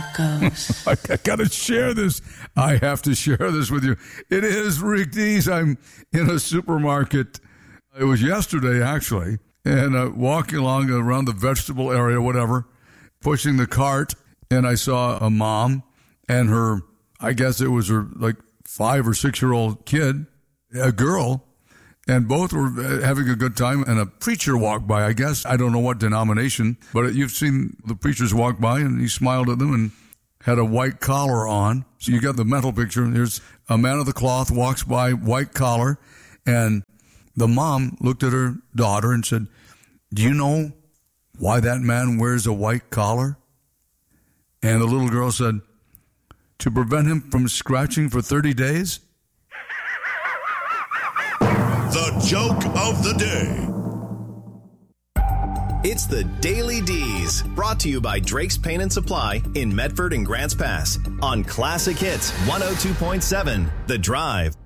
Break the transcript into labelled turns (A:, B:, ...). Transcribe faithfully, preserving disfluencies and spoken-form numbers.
A: goes.
B: I, I got to share this. I have to share this with you. It is Rick Dees. I'm in a supermarket. It was yesterday, actually, and uh, walking along around the vegetable area, whatever, pushing the cart, and I saw a mom and her, I guess it was her like five or six-year-old kid, a girl, and both were having a good time, and a preacher walked by, I guess. I don't know what denomination, but you've seen the preachers walk by, and he smiled at them and had a white collar on. So you got the mental picture. There's a man of the cloth walks by, white collar, and the mom looked at her daughter and said, "Do you know why that man wears a white collar?" And the little girl said, "To prevent him from scratching for thirty days.
C: The joke of the day.
D: It's the Daily D's, brought to you by Drake's Paint and Supply in Medford and Grants Pass on Classic Hits one oh two point seven, The Drive.